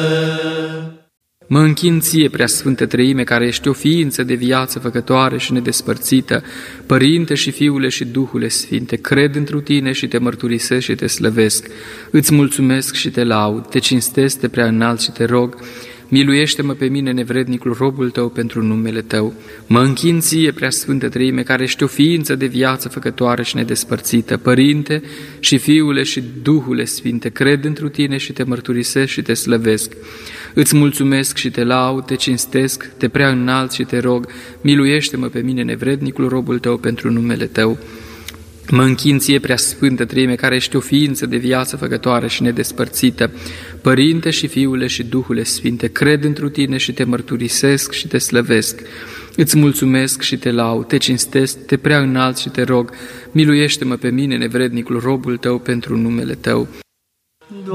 Mă închin ție, Preasfântă Treime, care ești o ființă de viață făcătoare și nedespărțită, Părinte și Fiule și Duhule Sfinte, cred întru tine și te mărturisesc și te slăvesc. Îți mulțumesc și te laud, te cinstesc, te preaînalt și te rog, miluiește-mă pe mine, nevrednicul, robul tău, pentru numele tău. Mă închin ție, Preasfântă Treime, care ești o ființă de viață făcătoare și nedespărțită, Părinte și Fiule și Duhule Sfinte, cred întru tine și te mărturisesc și te slăvesc. Îți mulțumesc și te laud, te cinstesc, te preaînalt și te rog, miluiește-mă pe mine, nevrednicul, robul tău, pentru numele tău. Mă închin ție, Preasfântă Treime, care ești o ființă de viață făcătoare și nedespărțită, Părinte și Fiule și Duhule Sfinte, cred întru tine și te mărturisesc și te slăvesc. Îți mulțumesc și te laud, te cinstesc, te preaînalt și te rog, miluiește-mă pe mine, nevrednicul, robul tău, pentru numele tău.